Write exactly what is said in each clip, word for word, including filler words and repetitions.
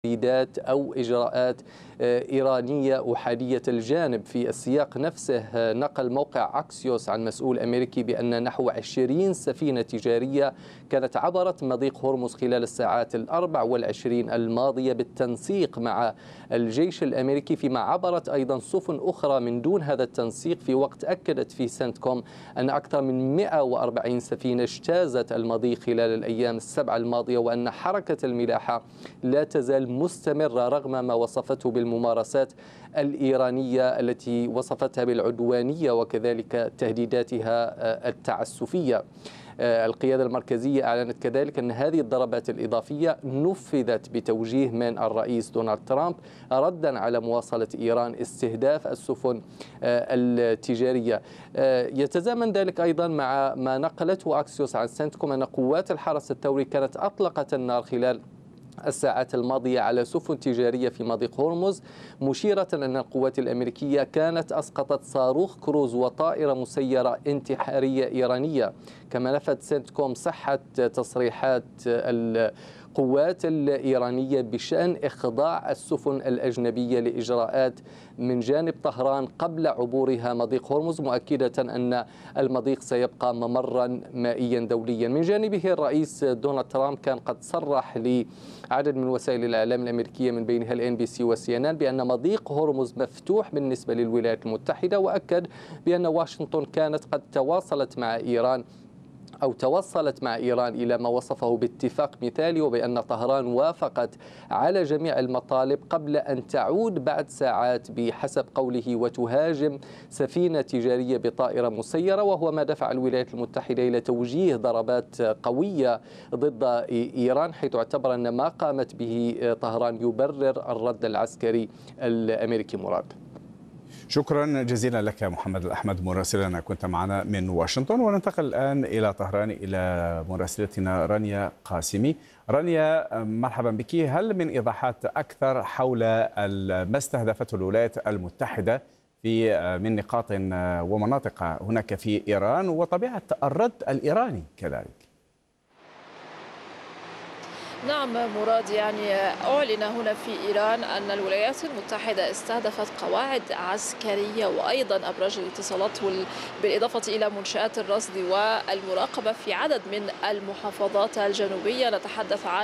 تهديدات أو إجراءات إيرانية أحادية الجانب. في السياق نفسه نقل موقع أكسيوس عن مسؤول أمريكي بأن نحو عشرين سفينة تجارية كانت عبرت مضيق هرمز خلال الساعات الأربع والعشرين الماضية بالتنسيق مع الجيش الأمريكي، فيما عبرت أيضا سفن أخرى من دون هذا التنسيق، في وقت أكدت في سنتكوم أن أكثر من مئة وأربعين سفينة اجتازت المضيق خلال الأيام السبعة الماضية، وأن حركة الملاحة لا تزال مستمرة رغم ما وصفته بالممارسات الإيرانية التي وصفتها بالعدوانية وكذلك تهديداتها التعسفية. القيادة المركزية أعلنت كذلك أن هذه الضربات الإضافية نفذت بتوجيه من الرئيس دونالد ترامب ردا على مواصلة إيران استهداف السفن التجارية. يتزامن ذلك أيضا مع ما نقلته أكسيوس عن سنتكوم أن قوات الحرس الثوري كانت أطلقت النار خلال الساعات الماضية على سفن تجارية في مضيق هرمز، مشيرة أن القوات الأمريكية كانت أسقطت صاروخ كروز وطائرة مسيرة انتحارية إيرانية. كما نفت سنتكوم صحة تصريحات القوات الإيرانية بشأن إخضاع السفن الأجنبية لإجراءات من جانب طهران قبل عبورها مضيق هرمز، مؤكدة أن المضيق سيبقى ممرا مائيا دوليا. من جانبه الرئيس دونالد ترامب كان قد صرح لعدد من وسائل الإعلام الأمريكية من بينها الإن بي سي وسي إن إن بأن مضيق هرمز مفتوح بالنسبة للولايات المتحدة، وأكد بأن واشنطن كانت قد تواصلت مع إيران أو توصلت مع إيران إلى ما وصفه باتفاق مثالي، وبأن طهران وافقت على جميع المطالب قبل أن تعود بعد ساعات بحسب قوله وتهاجم سفينة تجارية بطائرة مسيرة، وهو ما دفع الولايات المتحدة إلى توجيه ضربات قوية ضد إيران، حيث اعتبر أن ما قامت به طهران يبرر الرد العسكري الأمريكي. مراد، شكرا جزيلا لك محمد الأحمد مراسلنا كنت معنا من واشنطن. وننتقل الآن إلى طهران إلى مراسلتنا رانيا قاسمي. رانيا، مرحبا بك. هل من إيضاحات أكثر حول ما استهدفته الولايات المتحدة في من نقاط ومناطق هناك في إيران وطبيعة الرد الإيراني كذلك؟ نعم مراد، يعني أعلن هنا في إيران أن الولايات المتحدة استهدفت قواعد عسكرية وأيضا أبراج الاتصالات بالإضافة إلى منشآت الرصد والمراقبة في عدد من المحافظات الجنوبية. نتحدث عن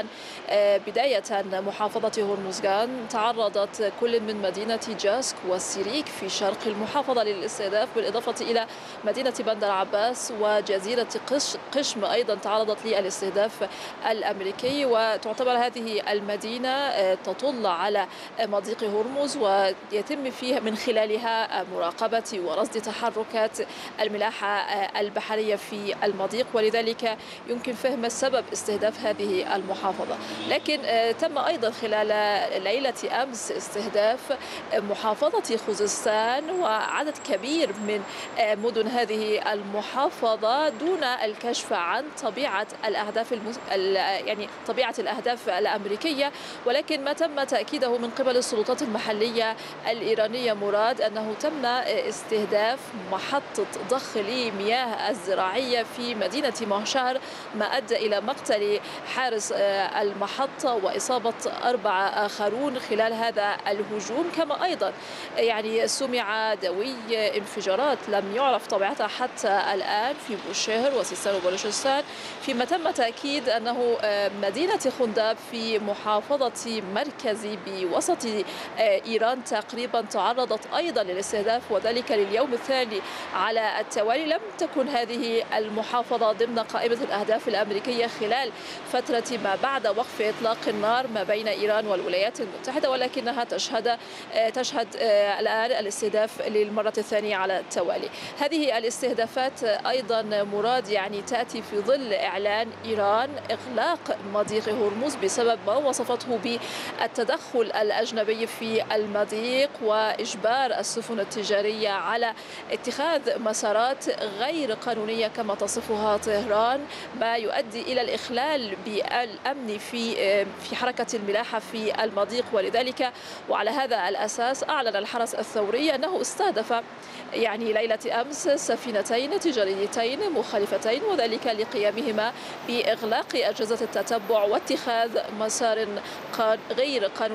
بداية محافظة هرمزغان، تعرضت كل من مدينة جاسك والسيريك في شرق المحافظة للاستهداف، بالإضافة إلى مدينة بندر عباس وجزيرة قشم أيضا تعرضت للاستهداف الأمريكي. وتعتبر هذه المدينة تطل على مضيق هرمز ويتم فيها من خلالها مراقبة ورصد تحركات الملاحة البحرية في المضيق، ولذلك يمكن فهم السبب استهداف هذه المحافظة. لكن تم أيضا خلال ليلة أمس استهداف محافظة خوزستان وعدد كبير من مدن هذه المحافظة دون الكشف عن طبيعة الأهداف المس... يعني طبيعة الأهداف الأمريكية. ولكن ما تم تأكيده من قبل السلطات المحلية الإيرانية مراد أنه تم استهداف محطة ضخ لمياه الزراعية في مدينة مهشهر، ما أدى إلى مقتل حارس المحطة وإصابة أربعة آخرون خلال هذا الهجوم. كما أيضا يعني سمع دوي انفجارات لم يعرف طبيعتها حتى الآن في بوشهر وسيستان وبلوشستان، فيما تم تأكيد أنه مدينة خنداب في محافظة مركزي بوسط إيران تقريبا تعرضت أيضا للاستهداف، وذلك لليوم الثاني على التوالي. لم تكن هذه المحافظة ضمن قائمة الأهداف الأمريكية خلال فترة ما بعد وقف إطلاق النار ما بين إيران والولايات المتحدة، ولكنها تشهد تشهد الآن الاستهداف للمرة الثانية على التوالي. هذه الاستهدافات أيضا مراد يعني تأتي في ظل إعلان إيران إغلاق مضيق هرمز بسبب ما وصفته بالتدخل الأجنبي في المضيق وإجبار السفن التجارية على اتخاذ مسارات غير قانونية كما تصفها طهران، ما يؤدي إلى الإخلال بالأمن في في حركة الملاحة في المضيق. ولذلك وعلى هذا الأساس أعلن الحرس الثوري أنه استهدف يعني ليلة أمس سفينتين تجاريتين مخالفتين، وذلك لقيامهما بإغلاق أجهزة التتبع واتخاذ مسار غير قانوني